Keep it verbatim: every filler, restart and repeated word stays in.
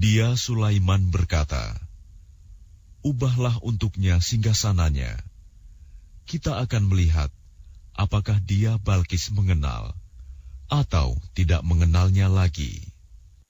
Dia Sulaiman berkata, ubahlah untuknya singgasananya. Kita akan melihat apakah dia Balkis mengenal atau tidak mengenalnya lagi.